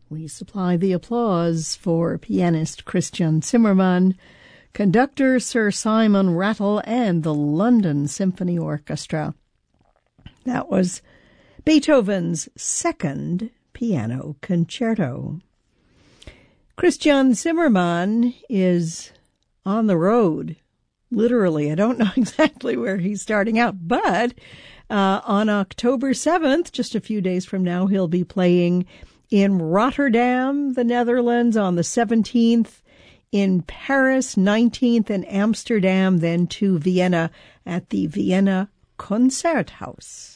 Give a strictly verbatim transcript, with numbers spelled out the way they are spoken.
We supply the applause for pianist Christian Zimmermann, conductor Sir Simon Rattle, and the London Symphony Orchestra. That was Beethoven's second piano concerto. Christian Zimmermann is on the road, literally. I don't know exactly where he's starting out, but uh, on October seventh, just a few days from now, he'll be playing in Rotterdam, the Netherlands, on the seventeenth, in Paris, nineteenth, and Amsterdam, then to Vienna at the Vienna Concerthaus.